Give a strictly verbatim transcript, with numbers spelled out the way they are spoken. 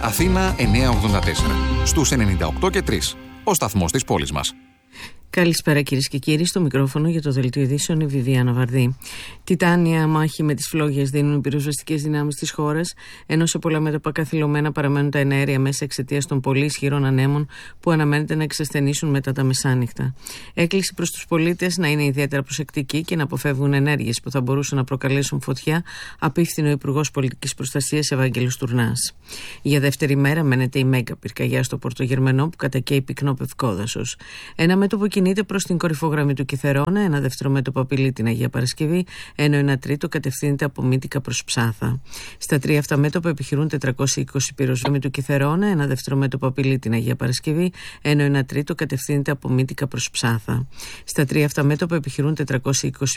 Αθήνα εννιακόσια ογδόντα τέσσερα. Στους ενενήντα οκτώ και τρία. Ο σταθμός της πόλης μας. Καλησπέρα κυρίες και κύριοι, στο μικρόφωνο για το Δελτίο Ειδήσεων η Βιβιάνα Βαρδί. Τιτάνια μάχη με τις φλόγες δίνουν οι πυροσβεστικές δυνάμεις της χώρας, ενώ σε πολλά μέτωπα καθυλωμένα παραμένουν τα εναέρια μέσα εξαιτίας των πολύ ισχυρών ανέμων που αναμένεται να εξασθενήσουν μετά τα μεσάνυχτα. Έκκληση προς τους πολίτες να είναι ιδιαίτερα προσεκτικοί και να αποφεύγουν ενέργειες που θα μπορούσαν να προκαλέσουν φωτιά, απίφθηνε ο Υπουργός Πολιτικής Προστασίας Ευάγγελος Τουρνάς. Για δεύτερη μέρα μένεται η μέγα πυρκαγιά στο Πορτογερμενό που κατακαίει πυκνό πευκόδασος. Ένα μέτωπο κινείται προς την κορυφογραμμή του Κιθερώνα, ένα δεύτερο μέτωπο απειλεί την Αγία Παρασκευή, ενώ ένα τρίτο κατευθύνεται από Μύτικα προς Ψάθα. Στα τρία αυτά μέτωπα επιχειρούν τετρακόσιοι είκοσι πυροσβέστη του Κιθερώνα, ένα δεύτερο μέτωπο απειλεί την Αγία Παρασκευή, ενώ ένα τρίτο κατευθύνεται από Μύτικα προς Ψάθα. Στα τρία αυτά μέτωπα επιχειρούν τετρακόσιοι είκοσι